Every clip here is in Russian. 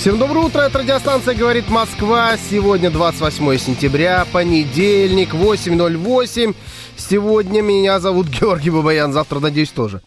Всем доброе утро, это радиостанция «Говорит Москва». Сегодня 28 сентября, понедельник, 8:08. Сегодня меня зовут Георгий Бабаян, завтра, надеюсь, тоже.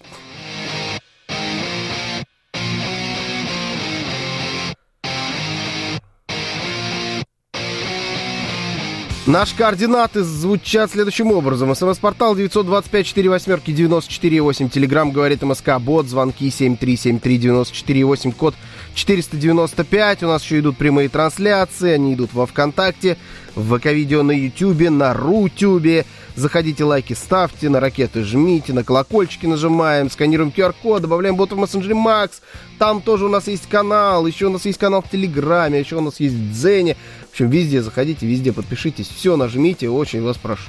Наши координаты звучат следующим образом. СМС-портал 925-48-94-8. Телеграм «Говорит МСК». Бот. Звонки 7373-94-8. Код 495. У нас еще идут прямые трансляции. Они идут во ВКонтакте, в ВК-видео на Ютубе, на Рутюбе. Заходите, лайки ставьте, на ракеты жмите, на колокольчики нажимаем, сканируем QR-код, добавляем бота в мессенджере Макс. Там тоже у нас есть канал, еще у нас есть канал в Телеграме, еще у нас есть в Дзене. В общем, везде заходите, везде подпишитесь, все нажмите, очень вас прошу.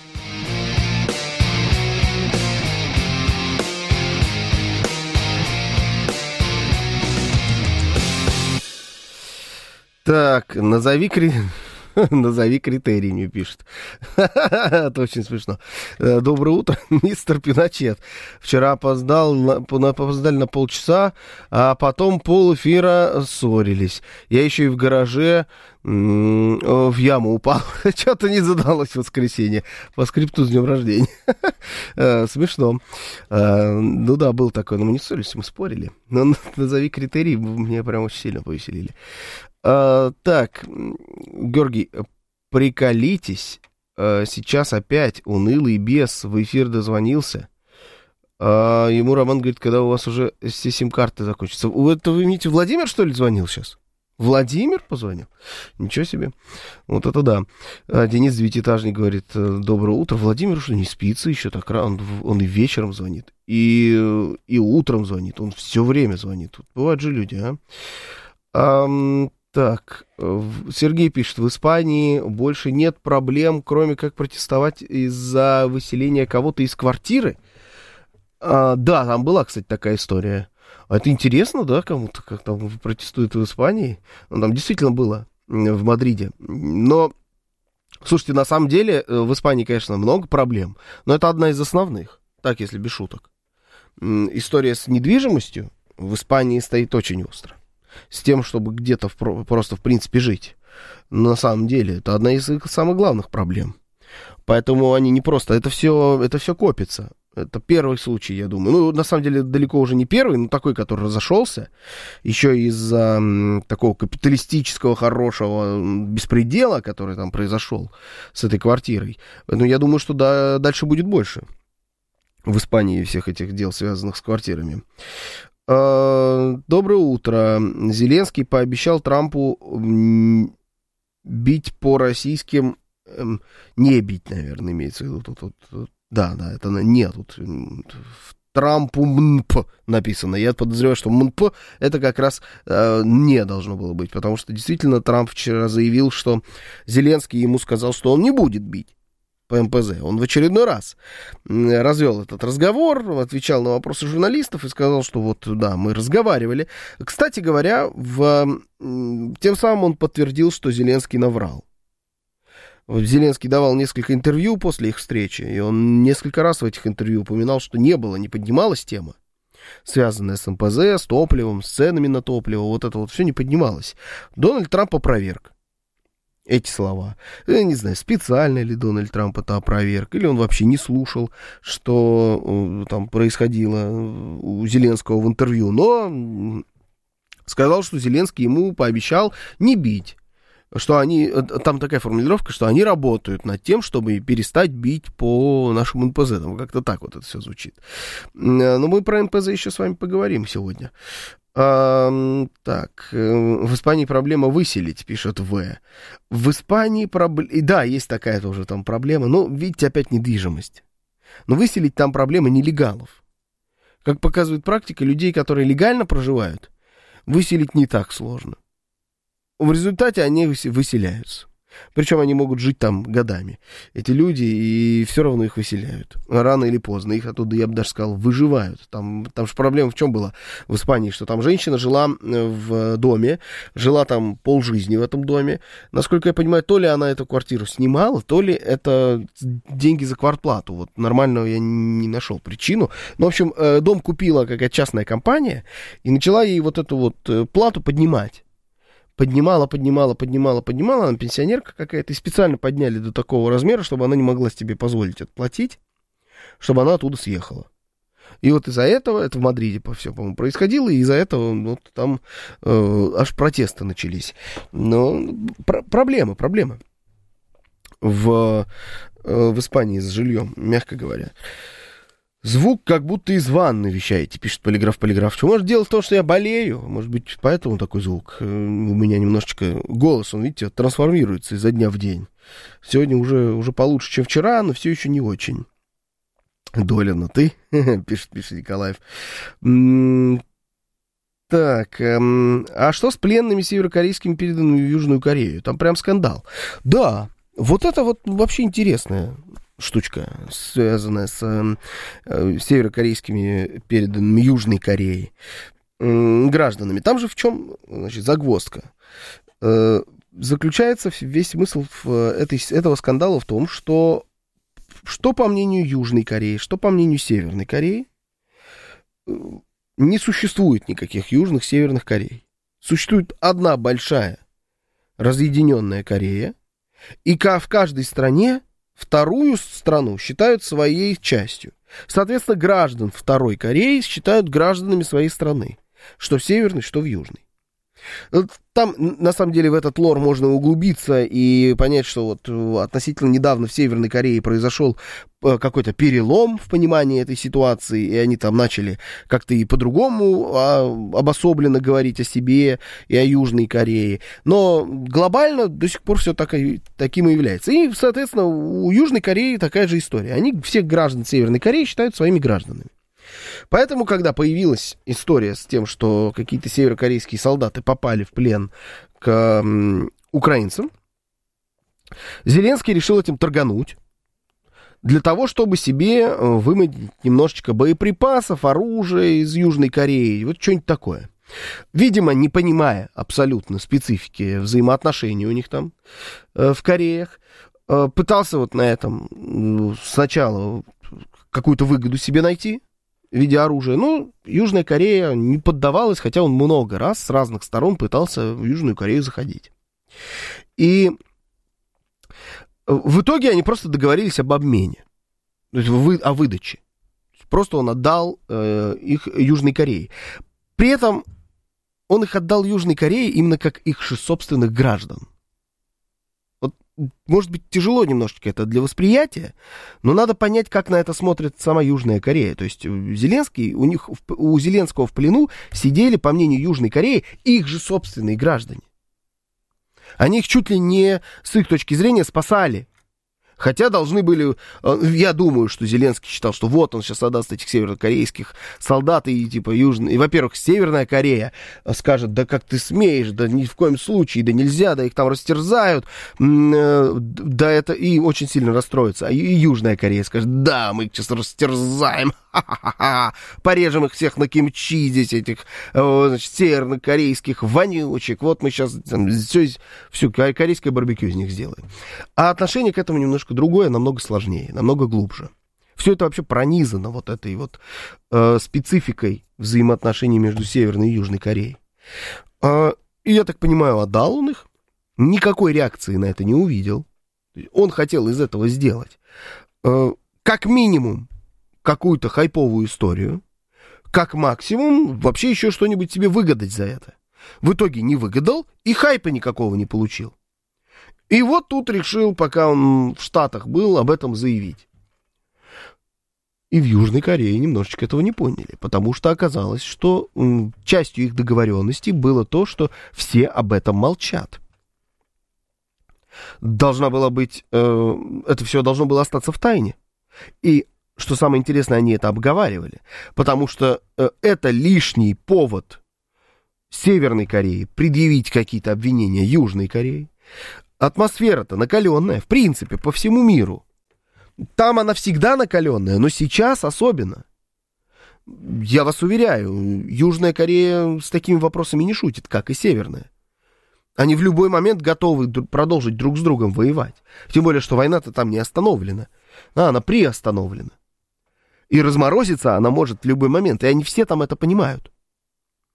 Так, назови критерий, мне пишет. Это очень смешно. Доброе утро, мистер Пиночет. Вчера опоздали на полчаса, а потом полэфира ссорились. Я еще и в гараже в яму упал. Что-то не задалось в воскресенье. По скрипту с днем рождения. Смешно. Ну да, был такой. Но мы не ссорились, мы спорили. Но назови критерий, меня прям очень сильно повеселили. Так, Георгий, приколитесь, сейчас опять унылый бес в эфир дозвонился. Ему Роман говорит, когда у вас уже все сим-карты закончатся. Это вы имеете, Владимир, что ли, звонил сейчас? Владимир позвонил? Ничего себе. Вот это да. Денис Девятиэтажник говорит, доброе утро. Владимир что, не спится еще так рано? Он и вечером звонит, и утром звонит. Он все время звонит. Бывают же люди, а? Так, Сергей пишет, в Испании больше нет проблем, кроме как протестовать из-за выселения кого-то из квартиры. Да, там была, кстати, такая история. А это интересно, да, кому-то, как там протестуют в Испании? Ну, там действительно было в Мадриде. Но, слушайте, на самом деле в Испании, конечно, много проблем, но это одна из основных, так, если без шуток. История с недвижимостью в Испании стоит очень остро. С тем, чтобы где-то просто, в принципе, жить. На самом деле, это одна из их самых главных проблем. Поэтому они не просто... Это все копится. Это первый случай, я думаю. Ну, на самом деле, далеко уже не первый, но такой, который разошелся. Еще из-за такого капиталистического, хорошего беспредела, который там произошел с этой квартирой. Поэтому я думаю, что дальше будет больше в Испании всех этих дел, связанных с квартирами. Доброе утро. Зеленский пообещал Трампу бить по российским... не бить, наверное, имеется в виду. Тут, да, это не тут. Трампу МНП написано. Я подозреваю, что МНП это как раз не должно было быть. Потому что действительно Трамп вчера заявил, что Зеленский ему сказал, что он не будет бить по МПЗ. Он в очередной раз развел этот разговор, отвечал на вопросы журналистов и сказал, что вот, да, мы разговаривали. Кстати говоря, тем самым он подтвердил, что Зеленский наврал. Зеленский давал несколько интервью после их встречи, и он несколько раз в этих интервью упоминал, что не поднималась тема, связанная с МПЗ, с топливом, с ценами на топливо, вот это вот все не поднималось. Дональд Трамп опроверг эти слова. Я не знаю, специально ли Дональд Трамп это опроверг, или он вообще не слушал, что там происходило у Зеленского в интервью, но сказал, что Зеленский ему пообещал не бить, что там такая формулировка, что они работают над тем, чтобы перестать бить по нашему НПЗ, там как-то так вот это все звучит. Но мы про НПЗ еще с вами поговорим сегодня. Так, в Испании проблема выселить, пишет В. В Испании да, есть такая тоже там проблема, но, видите, опять недвижимость. Но выселить там проблема нелегалов. Как показывает практика, людей, которые легально проживают, выселить не так сложно. В результате они выселяются. Причем они могут жить там годами, эти люди, и все равно их выселяют. Рано или поздно. Их оттуда, я бы даже сказал, выживают. Там же проблема в чем была в Испании, что там женщина жила в доме, жила там полжизни в этом доме. Насколько я понимаю, то ли она эту квартиру снимала, то ли это деньги за квартплату. Вот нормального я не нашел причину. Но, в общем, дом купила какая-то частная компания и начала ей вот эту вот плату поднимать. поднимала, она пенсионерка какая-то, и специально подняли до такого размера, чтобы она не могла себе позволить отплатить, чтобы она оттуда съехала. И вот из-за этого, это в Мадриде все, по-моему, происходило, и из-за этого вот там аж протесты начались. Но проблема в Испании с жильем, мягко говоря. Звук как будто из ванны вещаете, пишет полиграф. Что может дело в том, что я болею? Может быть, поэтому такой звук. У меня немножечко голос, он, видите, трансформируется изо дня в день. Сегодня уже получше, чем вчера, но все еще не очень. Долина, ты? пишет Николаев. Так, а что с пленными северокорейскими, переданными в Южную Корею? Там прям скандал. Да, вот это вот вообще интересная штучка, связанная с северокорейскими, переданными Южной Кореей гражданами. Там же в чем, значит, загвоздка? Заключается весь смысл этого скандала в том, что по мнению Южной Кореи, что по мнению Северной Кореи, не существует никаких Южных, Северных Корей. Существует одна большая разъединенная Корея, и в каждой стране вторую страну считают своей частью. Соответственно, граждан Второй Кореи считают гражданами своей страны, что в Северной, что в Южной. Там, на самом деле, в этот лор можно углубиться и понять, что вот относительно недавно в Северной Корее произошел какой-то перелом в понимании этой ситуации, и они там начали как-то и по-другому обособленно говорить о себе и о Южной Корее. Но глобально до сих пор все таким и является. И, соответственно, у Южной Кореи такая же история. Они всех граждан Северной Кореи считают своими гражданами. Поэтому, когда появилась история с тем, что какие-то северокорейские солдаты попали в плен к украинцам, Зеленский решил этим торгануть для того, чтобы себе вымыть немножечко боеприпасов, оружия из Южной Кореи, вот что-нибудь такое. Видимо, не понимая абсолютно специфики взаимоотношений у них там в Кореях, пытался вот на этом сначала какую-то выгоду себе найти в виде оружия. Но Южная Корея не поддавалась, хотя он много раз с разных сторон пытался в Южную Корею заходить. И в итоге они просто договорились об обмене, то есть о выдаче. Просто он отдал их Южной Корее. При этом он их отдал Южной Корее именно как их же собственных граждан. Может быть, тяжело немножечко это для восприятия, но надо понять, как на это смотрит сама Южная Корея. То есть у Зеленского в плену сидели, по мнению Южной Кореи, их же собственные граждане. Они их чуть ли не, с их точки зрения, спасали. Хотя должны были, я думаю, что Зеленский считал, что вот он сейчас отдаст этих северокорейских солдат, и типа Южная, и, во-первых, Северная Корея скажет, да как ты смеешь, да ни в коем случае, да нельзя, да их там растерзают, да это, и очень сильно расстроится. А и Южная Корея скажет, да, мы их сейчас растерзаем, ха-ха-ха, порежем их всех на кимчи здесь, этих, значит, севернокорейских вонючек, вот мы сейчас все корейское барбекю из них сделаем. А отношение к этому немножко другое, намного сложнее, намного глубже. Все это вообще пронизано вот этой вот спецификой взаимоотношений между Северной и Южной Кореей. И я так понимаю, отдал он их, никакой реакции на это не увидел. Он хотел из этого сделать как минимум какую-то хайповую историю, как максимум вообще еще что-нибудь себе выгадать за это. В итоге не выгадал и хайпа никакого не получил. И вот тут решил, пока он в Штатах был, об этом заявить. И в Южной Корее немножечко этого не поняли, потому что оказалось, что частью их договоренности было то, что все об этом молчат. Должна была быть, это все должно было остаться в тайне. И, что самое интересное, они это обговаривали, потому что это лишний повод Северной Корее предъявить какие-то обвинения Южной Корее. Атмосфера-то накаленная, в принципе, по всему миру. Там она всегда накаленная, но сейчас особенно. Я вас уверяю, Южная Корея с такими вопросами не шутит, как и Северная. Они в любой момент готовы продолжить друг с другом воевать. Тем более, что война-то там не остановлена. Она приостановлена. И разморозиться она может в любой момент, и они все там это понимают.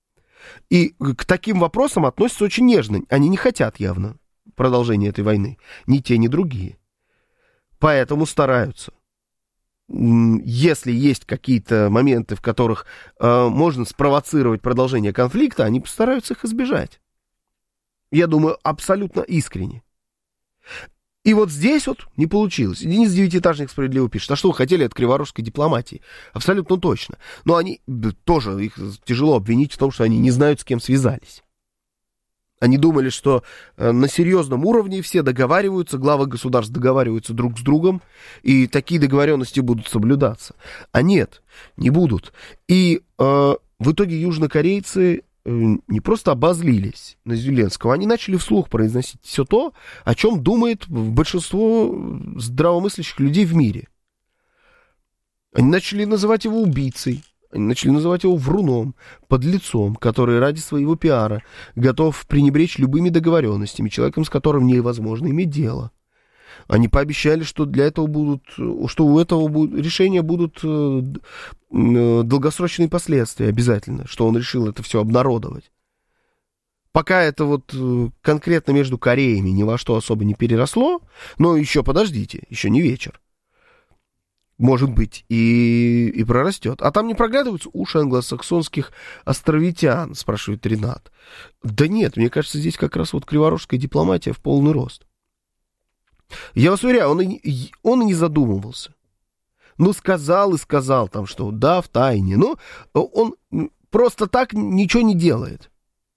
И к таким вопросам относятся очень нежно. Они не хотят явно продолжения этой войны. Ни те, ни другие. Поэтому стараются. Если есть какие-то моменты, в которых можно спровоцировать продолжение конфликта, они постараются их избежать. Я думаю, абсолютно искренне. И вот здесь вот не получилось. Денис Девятиэтажник справедливо пишет: а что вы хотели от криворожской дипломатии? Абсолютно точно. Но они тоже, их тяжело обвинить в том, что они не знают, с кем связались. Они думали, что на серьезном уровне все договариваются, главы государств договариваются друг с другом, и такие договоренности будут соблюдаться. А нет, не будут. И в итоге южнокорейцы не просто обозлились на Зеленского, они начали вслух произносить все то, о чем думает большинство здравомыслящих людей в мире. Они начали называть его убийцей. Они начали называть его вруном, подлецом, который ради своего пиара готов пренебречь любыми договоренностями, человеком, с которым невозможно иметь дело. Они пообещали, что для этого что у этого решения будут долгосрочные последствия обязательно, что он решил это все обнародовать. Пока это вот конкретно между Кореями ни во что особо не переросло, но еще подождите, еще не вечер. Может быть, и прорастет. А там не проглядываются уши англосаксонских островитян, спрашивает Ренат. Да нет, мне кажется, здесь как раз вот криворожская дипломатия в полный рост. Я вас уверяю, он и не задумывался. Ну, сказал и сказал там, что да, в тайне. Но он просто так ничего не делает.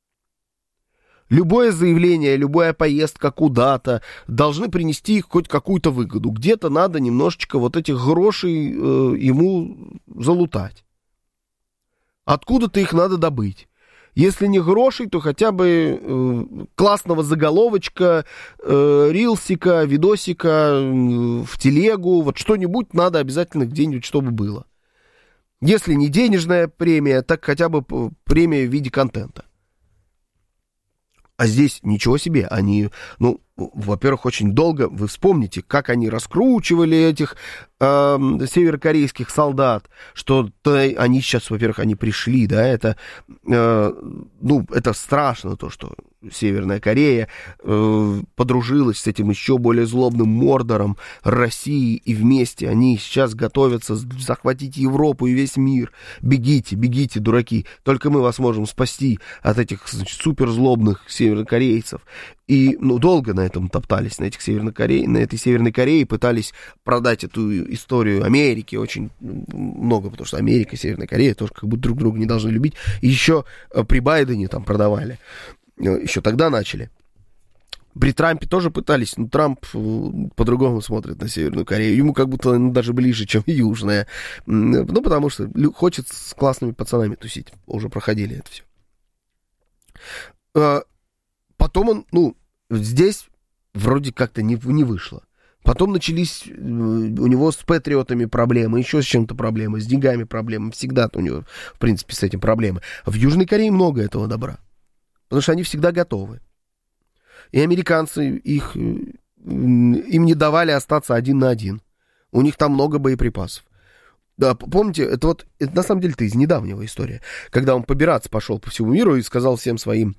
Любое заявление, любая поездка куда-то должны принести хоть какую-то выгоду. Где-то надо немножечко вот этих грошей ему залутать. Откуда-то их надо добыть. Если не грошей, то хотя бы классного заголовочка, рилсика, видосика в телегу. Вот что-нибудь надо обязательно где-нибудь, чтобы было. Если не денежная премия, так хотя бы премия в виде контента. А здесь ничего себе, они, во-первых, очень долго, вы вспомните, как они раскручивали этих северокорейских солдат, что они сейчас, во-первых, они пришли, да, это страшно, то, что Северная Корея подружилась с этим еще более злобным Мордором России, и вместе они сейчас готовятся захватить Европу и весь мир. Бегите, бегите, дураки, только мы вас можем спасти от этих суперзлобных северокорейцев. И, долго на этом топтались, на этой Северной Корее, пытались продать эту историю Америке очень много, потому что Америка и Северная Корея тоже как будто друг друга не должны любить. И еще при Байдене там продавали. Еще тогда начали. При Трампе тоже пытались, но Трамп по-другому смотрит на Северную Корею. Ему как будто даже ближе, чем Южная. Потому что хочет с классными пацанами тусить. Уже проходили это все. Потом он, здесь вроде как-то не вышло. Потом начались у него с патриотами проблемы, еще с чем-то проблемы, с деньгами проблемы. Всегда-то у него, в принципе, с этим проблемы. В Южной Корее много этого добра. Потому что они всегда готовы. И американцы им не давали остаться один на один. У них там много боеприпасов. Да, помните, это на самом деле-то из недавнего история. Когда он побираться пошел по всему миру и сказал всем своим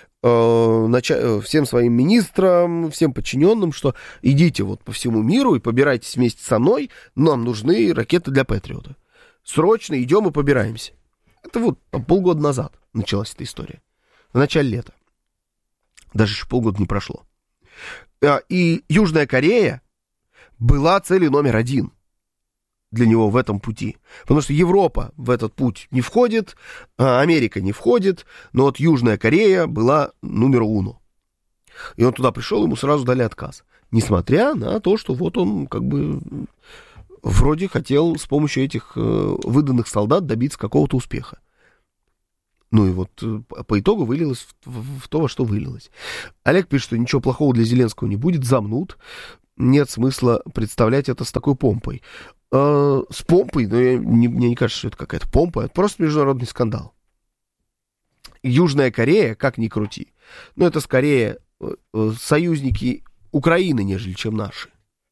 министрам, всем подчиненным, что идите вот по всему миру и побирайтесь вместе со мной, нам нужны ракеты для Патриота. Срочно идем и побираемся. Это полгода назад началась эта история. В начале лета. Даже еще полгода не прошло. И Южная Корея была целью номер один для него в этом пути. Потому что Европа в этот путь не входит, Америка не входит, но вот Южная Корея была номер уно. И он туда пришел, ему сразу дали отказ. Несмотря на то, что вот он как бы вроде хотел с помощью этих выданных солдат добиться какого-то успеха. Ну и вот по итогу вылилось в то, во что вылилось. Олег пишет, что ничего плохого для Зеленского не будет, замнут. Нет смысла представлять это с такой помпой. С помпой, но мне не кажется, что это какая-то помпа, это просто международный скандал. Южная Корея, как ни крути, но это скорее союзники Украины, нежели чем наши.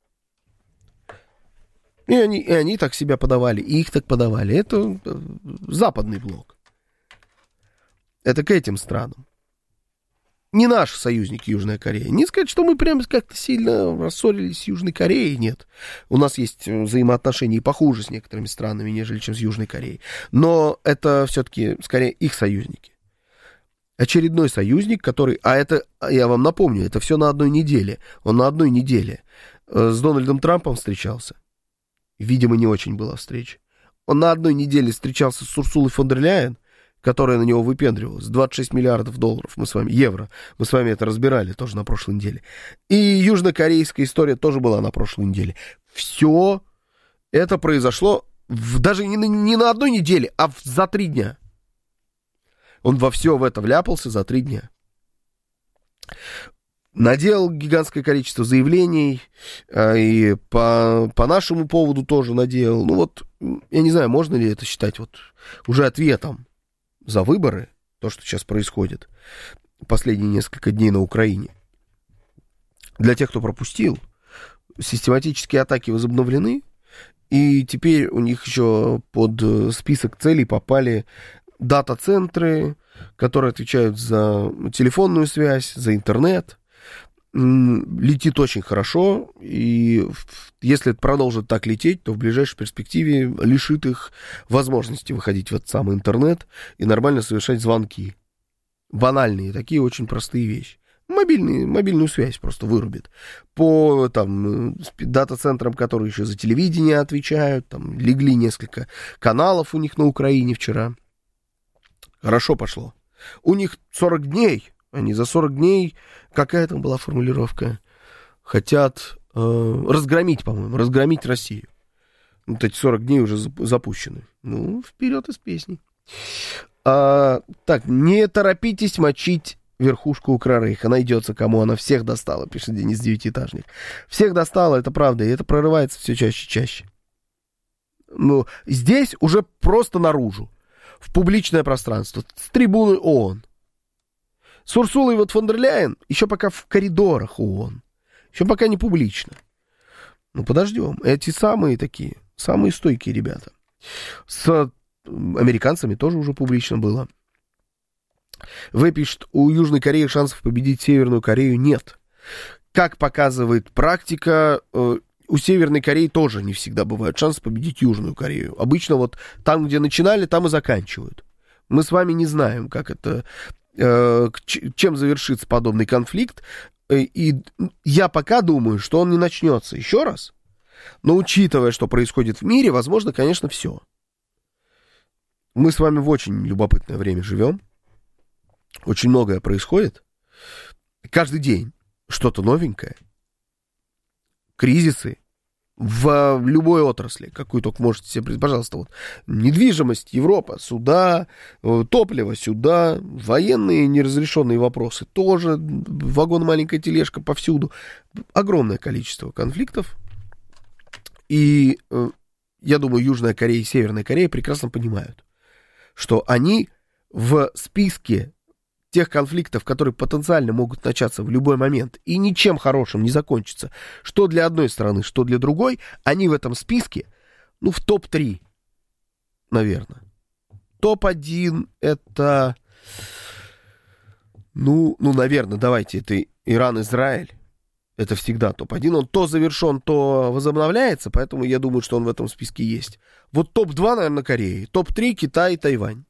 И они так себя подавали, и их так подавали. Это западный блок. Это к этим странам. Не наш союзник Южная Корея. Не сказать, что мы прям как-то сильно рассорились с Южной Кореей, нет. У нас есть взаимоотношения и похуже с некоторыми странами, нежели чем с Южной Кореей. Но это все-таки скорее их союзники. Очередной союзник, который... А это, я вам напомню, это все на одной неделе. Он на одной неделе с Дональдом Трампом встречался. Видимо, не очень была встреча. Он на одной неделе встречался с Урсулой фон дер Ляйен, которая на него выпендривалась. 26 миллиардов долларов мы с вами, евро. Мы с вами это разбирали тоже на прошлой неделе. И южнокорейская история тоже была на прошлой неделе. Это произошло даже не на одной неделе, а за 3 дня. Он во все в это вляпался за 3 дня. Наделал гигантское количество заявлений, и по нашему поводу тоже наделал. Ну вот, я не знаю, можно ли это считать вот уже ответом за выборы, то, что сейчас происходит последние несколько дней на Украине. Для тех, кто пропустил, систематические атаки возобновлены, и теперь у них еще под список целей попали дата-центры, которые отвечают за телефонную связь, за интернет. Летит очень хорошо, и если это продолжит так лететь, то в ближайшей перспективе лишит их возможности выходить в этот самый интернет и нормально совершать звонки. Банальные, такие очень простые вещи. Мобильную связь просто вырубит. По там дата-центрам, которые еще за телевидение отвечают, там легли несколько каналов у них на Украине вчера. Хорошо пошло. У них 40 дней. Они за 40 дней, какая там была формулировка, хотят разгромить, по-моему, разгромить Россию. Вот эти 40 дней уже запущены. Ну, вперед из песни. Так, не торопитесь мочить верхушку Укррейха. Найдется, кому она всех достала, пишет Денис Девятиэтажник. Всех достала, это правда, и это прорывается все чаще и чаще. Ну, здесь уже просто наружу, в публичное пространство, с трибуны ООН. С Урсулой фон дер Ляйен еще пока в коридорах ООН. Еще пока не публично. Ну, подождем. Эти самые такие, самые стойкие ребята. С американцами тоже уже публично было. В пишет, у Южной Кореи шансов победить Северную Корею нет. Как показывает практика, у Северной Кореи тоже не всегда бывают шансы победить Южную Корею. Обычно вот там, где начинали, там и заканчивают. Мы с вами не знаем, как это... чем завершится подобный конфликт, и я пока думаю, что он не начнется еще раз, но учитывая, что происходит в мире, возможно, конечно, все. Мы с вами в очень любопытное время живем, очень многое происходит, каждый день что-то новенькое, кризисы в любой отрасли, какую только можете себе представить. Пожалуйста, вот недвижимость, Европа, сюда, топливо сюда, военные неразрешенные вопросы тоже, вагон, маленькая тележка повсюду. Огромное количество конфликтов. И я думаю, Южная Корея и Северная Корея прекрасно понимают, что они в списке тех конфликтов, которые потенциально могут начаться в любой момент и ничем хорошим не закончиться, что для одной стороны, что для другой, они в этом списке, ну, в топ-3, наверное. Топ-1 это, наверное, давайте, это Иран-Израиль. Это всегда топ-1. Он то завершен, то возобновляется, поэтому я думаю, что он в этом списке есть. Вот топ-2, наверное, Кореи. Топ-3 Китай и Тайвань.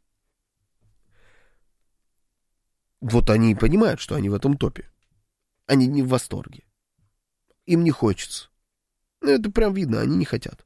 Вот они понимают, что они в этом топе. Они не в восторге. Им не хочется. Ну, это прям видно, они не хотят.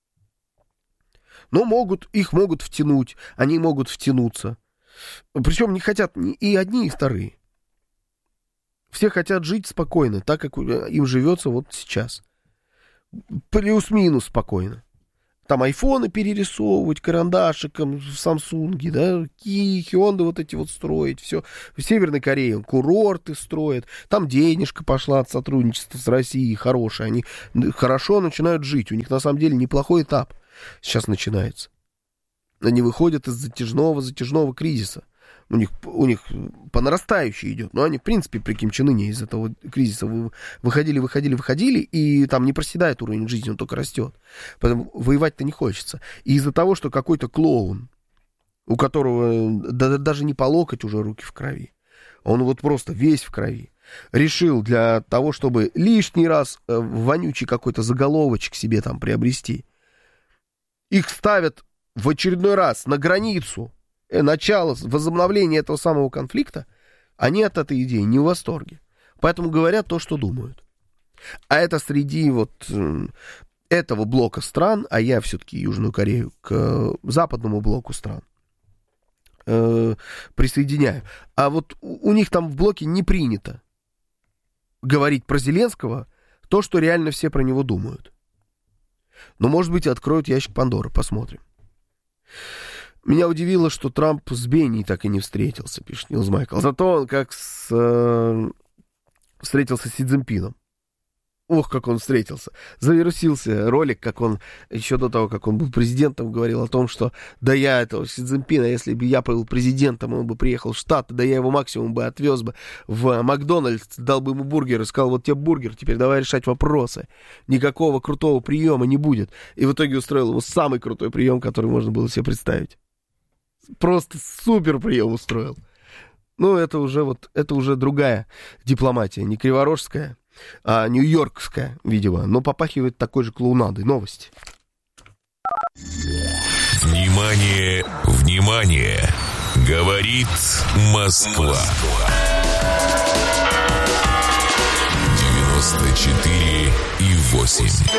Но их могут втянуть, они могут втянуться. Причем не хотят и одни, и вторые. Все хотят жить спокойно, так как им живется вот сейчас. Плюс-минус спокойно. Там айфоны перерисовывать карандашиком в Самсунге, да, Хонды вот эти вот строить, все. В Северной Корее курорты строят, там денежка пошла от сотрудничества с Россией хорошая, они хорошо начинают жить, у них на самом деле неплохой этап сейчас начинается. Они выходят из затяжного кризиса. У них по нарастающей идет. Но они, в принципе, при Ким Чен Ыне из этого кризиса выходили, и там не проседает уровень жизни, он только растет. Поэтому воевать-то не хочется. И из-за того, что какой-то клоун у которого даже не по локоть уже руки в крови, он вот просто весь в крови, решил для того, чтобы лишний раз вонючий какой-то заголовочек себе там приобрести, их ставят в очередной раз на границу начала возобновления этого самого конфликта, они от этой идеи не в восторге. Поэтому говорят то, что думают. А это среди вот этого блока стран, а я все-таки Южную Корею к западному блоку стран присоединяю. А вот у них там в блоке не принято говорить про Зеленского то, что реально все про него думают. Но, может быть, откроют ящик Пандоры, посмотрим. Меня удивило, что Трамп с Бенни так и не встретился, пишет Нилс Майкл. Зато он как встретился с Си Цзиньпином. Ох, как он встретился. Завирусился ролик, как он, еще до того, как он был президентом, говорил о том, что да я этого Си Цзиньпина, если бы я был президентом, он бы приехал в Штаты, да я его максимум бы отвез бы в Макдональдс, дал бы ему бургер и сказал, вот тебе бургер, теперь давай решать вопросы. Никакого крутого приема не будет. И в итоге устроил ему самый крутой прием, который можно было себе представить. Просто супер прием устроил. Ну, это уже другая дипломатия, не криворожская, а нью-йоркская, видимо, но попахивает такой же клоунадой. Новости. Внимание, внимание! Говорит Москва. 94,8.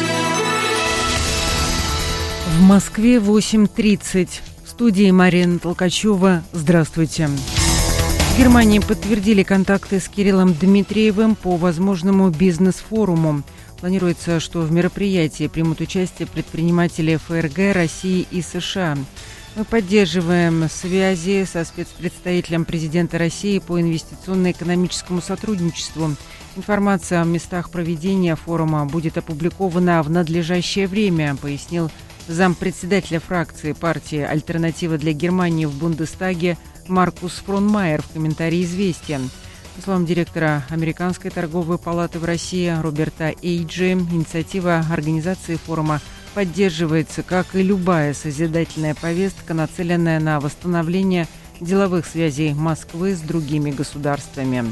В Москве 8:30. В студии Марина Толкачева. Здравствуйте. В Германии подтвердили контакты с Кириллом Дмитриевым по возможному бизнес-форуму. Планируется, что в мероприятии примут участие предприниматели ФРГ, России и США. Мы поддерживаем связи со спецпредставителем президента России по инвестиционно-экономическому сотрудничеству. Информация о местах проведения форума будет опубликована в надлежащее время, пояснил зампредседателя фракции партии «Альтернатива для Германии» в Бундестаге Маркус Фронмайер в комментарии «Известия». По словам директора Американской торговой палаты в России Роберта Эйджи, инициатива организации форума поддерживается, как и любая созидательная повестка, нацеленная на восстановление деловых связей Москвы с другими государствами.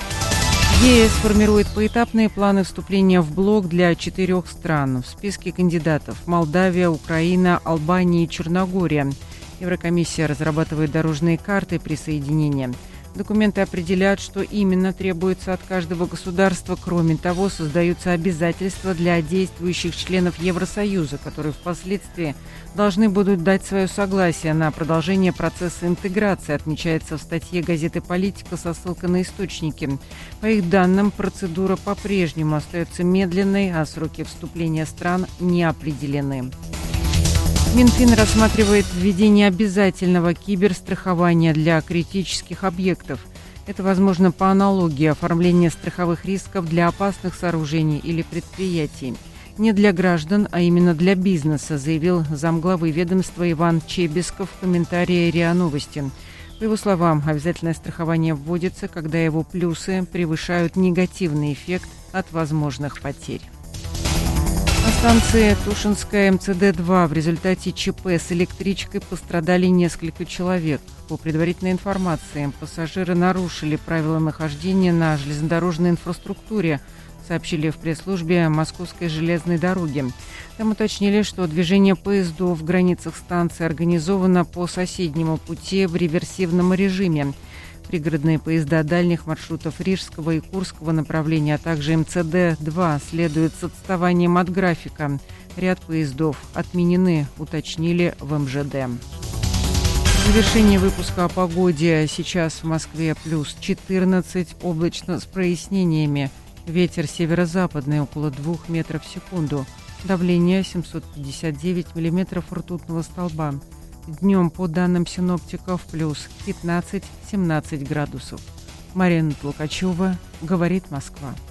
ЕС формирует поэтапные планы вступления в блок для 4 стран. В списке кандидатов Молдавия, Украина, Албания и Черногория. Еврокомиссия разрабатывает дорожные карты присоединения. Документы определяют, что именно требуется от каждого государства. Кроме того, создаются обязательства для действующих членов Евросоюза, которые впоследствии должны будут дать свое согласие на продолжение процесса интеграции, отмечается в статье газеты «Политика» со ссылкой на источники. По их данным, процедура по-прежнему остается медленной, а сроки вступления стран не определены. Минфин рассматривает введение обязательного киберстрахования для критических объектов. Это возможно по аналогии оформления страховых рисков для опасных сооружений или предприятий. Не для граждан, а именно для бизнеса, заявил замглавы ведомства Иван Чебисков в комментарии РИА Новости. По его словам, обязательное страхование вводится, когда его плюсы превышают негативный эффект от возможных потерь. На станции Тушинская МЦД-2 в результате ЧП с электричкой пострадали несколько человек. По предварительной информации, пассажиры нарушили правила нахождения на железнодорожной инфраструктуре, сообщили в пресс-службе Московской железной дороги. Там уточнили, что движение поездов в границах станции организовано по соседнему пути в реверсивном режиме. Пригородные поезда дальних маршрутов Рижского и Курского направления, а также МЦД-2 следуют с отставанием от графика. Ряд поездов отменены, уточнили в МЖД. В завершении выпуска о погоде. Сейчас в Москве плюс 14, облачно с прояснениями. Ветер северо-западный около 2 метров в секунду. Давление 759 миллиметров ртутного столба. Днем, по данным синоптиков, плюс 15-17 градусов. Марина Толкачева, говорит Москва.